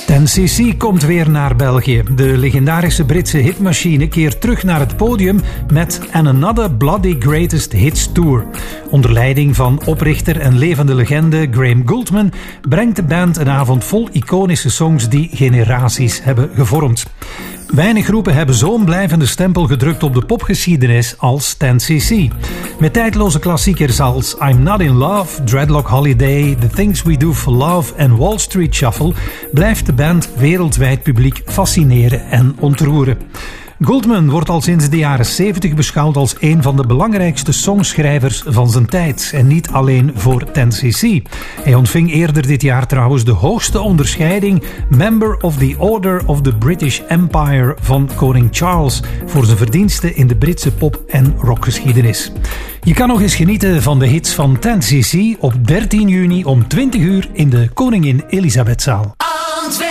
10cc komt weer naar België. De legendarische Britse hitmachine keert terug naar het podium met An Another Bloody Greatest Hits Tour. Onder leiding van oprichter en levende legende Graham Gouldman brengt de band een avond vol iconische songs die generaties hebben gevormd. Weinig groepen hebben zo'n blijvende stempel gedrukt op de popgeschiedenis als 10cc. Met tijdloze klassiekers als I'm Not In Love, Dreadlock Holiday, The Things We Do For Love en Wall Street Shuffle blijft de band wereldwijd publiek fascineren en ontroeren. Gouldman wordt al sinds de jaren 70 beschouwd als een van de belangrijkste songschrijvers van zijn tijd. En niet alleen voor 10cc. Hij ontving eerder dit jaar trouwens de hoogste onderscheiding Member of the Order of the British Empire van koning Charles voor zijn verdiensten in de Britse pop- en rockgeschiedenis. Je kan nog eens genieten van de hits van 10cc op 13 juni om 20 uur in de Koningin Elisabethzaal.